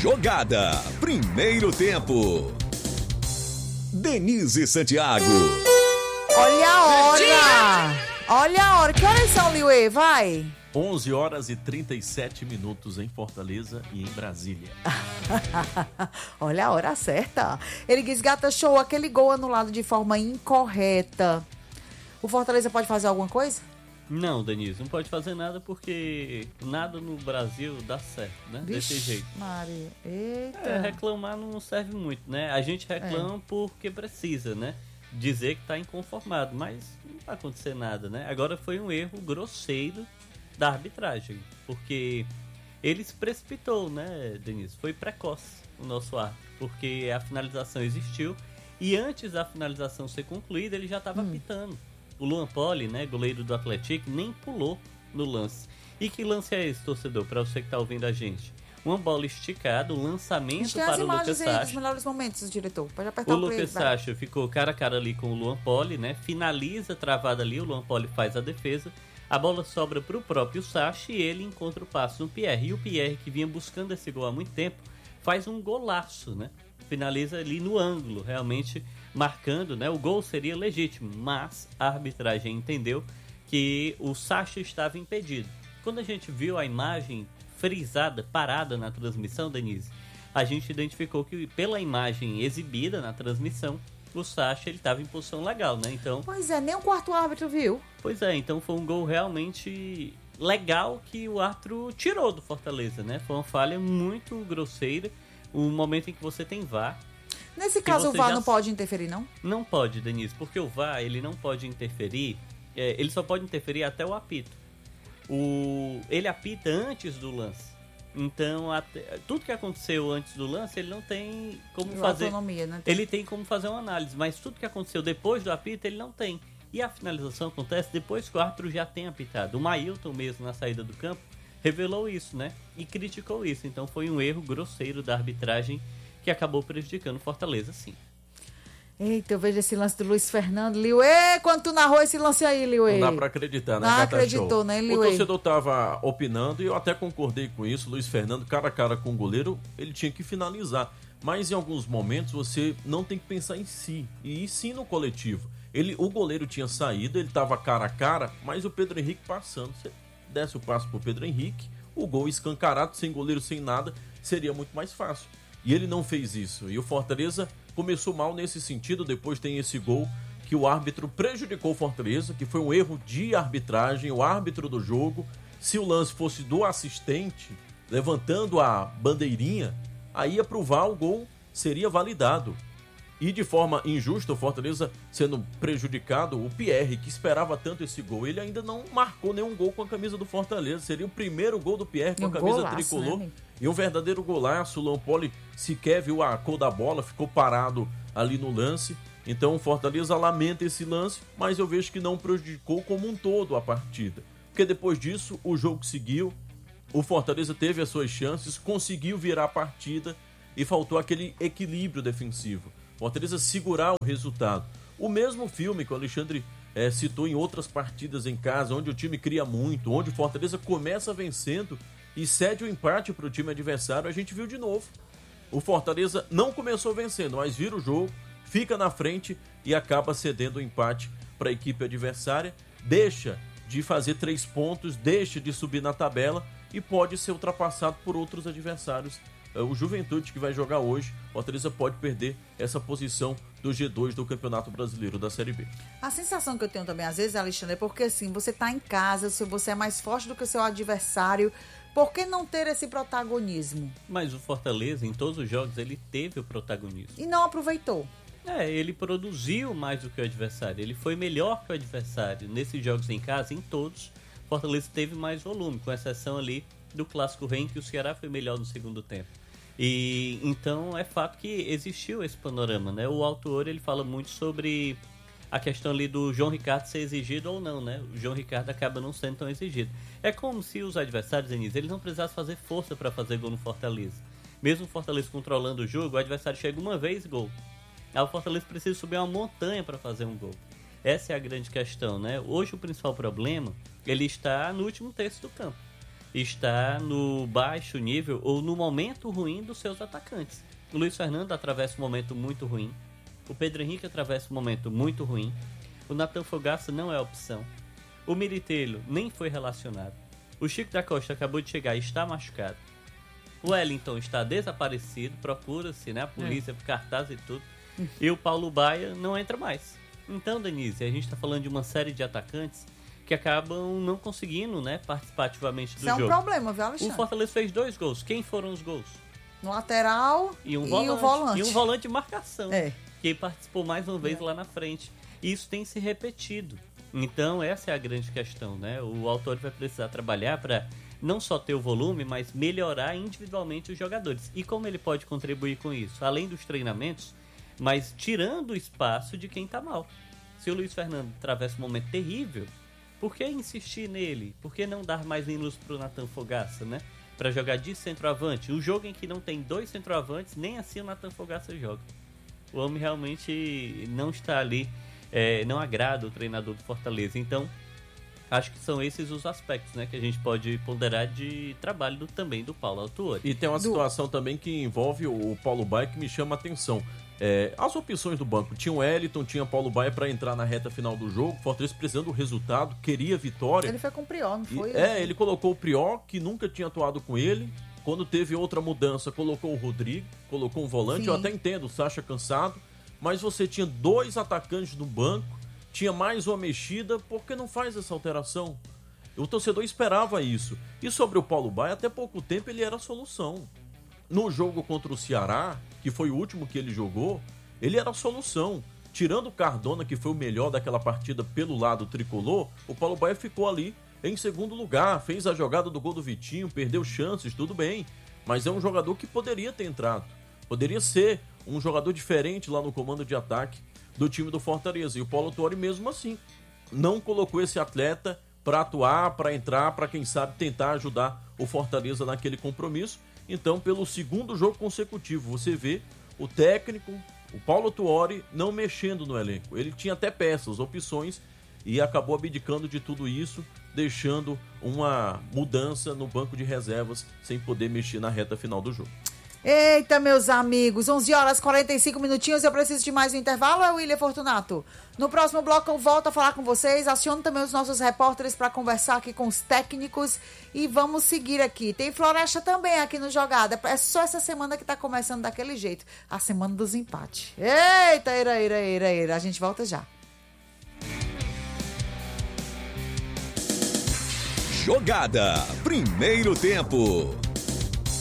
Jogada. Primeiro tempo. Denise Santiago. Olha a hora! Olha a hora! Que horas são, Liuê? Vai! 11 horas e 37 minutos em Fortaleza e em Brasília. Olha a hora certa. Ele diz, Gata Show, aquele gol anulado de forma incorreta. O Fortaleza pode fazer alguma coisa? Não, Denise, não pode fazer nada porque nada no Brasil dá certo, né? Vixe, desse jeito. Maria, eita. Reclamar não serve muito, né? A gente reclama porque precisa, né? Dizer que tá inconformado, mas não vai acontecer nada, né? Agora foi um erro grosseiro da arbitragem, porque ele se precipitou, né, Denise? Foi precoce o nosso árbitro, porque a finalização existiu e antes da finalização ser concluída, ele já estava apitando. O Luan Poli, né, goleiro do Atlético, nem pulou no lance. E que lance é esse, torcedor, para você que tá ouvindo a gente? Uma bola esticada, um lançamento para o Lucas Sacha. Os melhores momentos, diretor. Pode apertar o Lucas Sacha ficou cara a cara ali com o Luan Poli, né? Finaliza travada ali, o Luan Poli faz a defesa. A bola sobra para o próprio Sacha e ele encontra o passe no Pierre. E o Pierre, que vinha buscando esse gol há muito tempo, faz um golaço, né? Finaliza ali no ângulo, realmente marcando, né? O gol seria legítimo, mas a arbitragem entendeu que o Sacha estava impedido. Quando a gente viu a imagem frisada, parada na transmissão, Denise, a gente identificou que pela imagem exibida na transmissão, o Sacha ele estava em posição legal, né? Então, pois é, nem o quarto árbitro viu. Pois é, então foi um gol realmente legal que o árbitro tirou do Fortaleza, né? Foi uma falha muito grosseira, um momento em que você tem VAR. Nesse caso o VAR não pode interferir, não? Não pode, Denise, porque o VAR ele não pode interferir, ele só pode interferir até o apito. Ele apita antes do lance. Então, tudo que aconteceu antes do lance, ele não tem como fazer. Autonomia, né? Ele tem como fazer uma análise, mas tudo que aconteceu depois do apito, ele não tem. E a finalização acontece depois que o árbitro já tem apitado. O Mailton mesmo, na saída do campo, revelou isso, né? E criticou isso. Então, foi um erro grosseiro da arbitragem que acabou prejudicando o Fortaleza, sim. Eita, eu vejo esse lance do Luiz Fernando. Liuê, quando tu narrou esse lance aí, Liuê? Não dá pra acreditar, né, Não Gata acreditou, Show? né, Liuê? O torcedor tava opinando e eu até concordei com isso. Luiz Fernando, cara a cara com o goleiro, ele tinha que finalizar. Mas em alguns momentos você não tem que pensar em si, e sim no coletivo. O goleiro tinha saído, ele tava cara a cara, mas o Pedro Henrique passando. Você desse o passo pro Pedro Henrique, o gol escancarado, sem goleiro, sem nada, seria muito mais fácil. E ele não fez isso. E o Fortaleza começou mal nesse sentido. Depois tem esse gol que o árbitro prejudicou o Fortaleza, que foi um erro de arbitragem, o árbitro do jogo. Se o lance fosse do assistente, levantando a bandeirinha, aí ia pro VAR, o gol seria validado. E de forma injusta, o Fortaleza sendo prejudicado, o Pierre, que esperava tanto esse gol, ele ainda não marcou nenhum gol com a camisa do Fortaleza. Seria o primeiro gol do Pierre com a camisa golaço, tricolor. Né? E um verdadeiro golaço. O Luan Poli sequer viu a cor da bola, ficou parado ali no lance. Então o Fortaleza lamenta esse lance, mas eu vejo que não prejudicou como um todo a partida. Porque depois disso, o jogo seguiu, o Fortaleza teve as suas chances, conseguiu virar a partida e faltou aquele equilíbrio defensivo. Fortaleza segurar o resultado. O mesmo filme que o Alexandre citou em outras partidas em casa, onde o time cria muito, onde o Fortaleza começa vencendo e cede o empate para o time adversário, a gente viu de novo. O Fortaleza não começou vencendo, mas vira o jogo, fica na frente e acaba cedendo o empate para a equipe adversária, deixa de fazer 3 pontos, deixa de subir na tabela e pode ser ultrapassado por outros adversários. O Juventude, que vai jogar hoje, o Fortaleza pode perder essa posição do G2 do Campeonato Brasileiro da Série B. A sensação que eu tenho também, às vezes, Alexandre, é porque assim, você tá em casa, se você é mais forte do que o seu adversário, por que não ter esse protagonismo? Mas o Fortaleza, em todos os jogos, ele teve o protagonismo. E não aproveitou. Ele produziu mais do que o adversário, ele foi melhor que o adversário. Nesses jogos em casa, em todos, o Fortaleza teve mais volume, com exceção ali do Clássico Rei, que o Ceará foi melhor no segundo tempo. E então é fato que existiu esse panorama, né? O autor ele fala muito sobre a questão ali do João Ricardo ser exigido ou não, né? O João Ricardo acaba não sendo tão exigido. É como se os adversários, Denise, eles não precisassem fazer força para fazer gol no Fortaleza. Mesmo o Fortaleza controlando o jogo, o adversário chega uma vez, gol. Aí o Fortaleza precisa subir uma montanha para fazer um gol. Essa é a grande questão, né? Hoje o principal problema, ele está no último terço do campo. está no baixo nível ou no momento ruim dos seus atacantes. O Luiz Fernando atravessa um momento muito ruim. O Pedro Henrique atravessa um momento muito ruim. O Nathan Fogaça não é opção. O Militello nem foi relacionado. O Chico da Costa acabou de chegar e está machucado. O Wellington está desaparecido, procura-se, né, a polícia, cartaz e tudo. E o Paulo Baia não entra mais. Então, Denise, a gente está falando de uma série de atacantes que acabam não conseguindo, né, participar ativamente do jogo. Isso é um problema, viu, Alexandre? O Fortaleza fez 2 gols. Quem foram os gols? No lateral e o volante. E um volante de marcação, que participou mais uma vez lá na frente. E isso tem se repetido. Então, essa é a grande questão, né? O autor vai precisar trabalhar para não só ter o volume, mas melhorar individualmente os jogadores. E como ele pode contribuir com isso? Além dos treinamentos, mas tirando o espaço de quem está mal. Se o Luiz Fernando atravessa um momento terrível, por que insistir nele? Por que não dar mais minutos para o Nathan Fogaça, né? Para jogar de centroavante. O jogo em que não tem 2 centroavantes, nem assim o Nathan Fogaça joga. O homem realmente não está ali, não agrada o treinador do Fortaleza. Então, acho que são esses os aspectos, né, que a gente pode ponderar de trabalho também do Paulo Autuori. E tem uma situação também que envolve o Paulo Baia que me chama a atenção. As opções do banco, tinha o Wellington, tinha o Paulo Baia para entrar na reta final do jogo, Fortaleza precisando do resultado, queria vitória. Ele foi com o Prior, não foi? Ele colocou o Prior, que nunca tinha atuado com ele. Quando teve outra mudança, colocou o Rodrigo, colocou um volante. Sim. Eu até entendo, o Sacha cansado, mas você tinha 2 atacantes no banco, tinha mais uma mexida, por que não faz essa alteração? O torcedor esperava isso. E sobre o Paulo Baia, até pouco tempo ele era a solução. No jogo contra o Ceará, que foi o último que ele jogou, ele era a solução. Tirando o Cardona, que foi o melhor daquela partida pelo lado tricolor, o Paulo Baia ficou ali em segundo lugar, fez a jogada do gol do Vitinho, perdeu chances, tudo bem. Mas é um jogador que poderia ter entrado. Poderia ser um jogador diferente lá no comando de ataque do time do Fortaleza. E o Paulo Autuori, mesmo assim, não colocou esse atleta para atuar, para entrar, para quem sabe tentar ajudar o Fortaleza naquele compromisso. Então, pelo segundo jogo consecutivo, você vê o técnico, o Paulo Autuori, não mexendo no elenco. Ele tinha até peças, opções, e acabou abdicando de tudo isso, deixando uma mudança no banco de reservas sem poder mexer na reta final do jogo. Eita, meus amigos, 11 horas e 45 minutinhos, eu preciso de mais um intervalo, William Fortunato? No próximo bloco eu volto a falar com vocês, aciono também os nossos repórteres para conversar aqui com os técnicos e vamos seguir aqui. Tem Floresta também aqui no Jogada, é só essa semana que tá começando daquele jeito, a semana dos empates. Eita, a gente volta já. Jogada, primeiro tempo.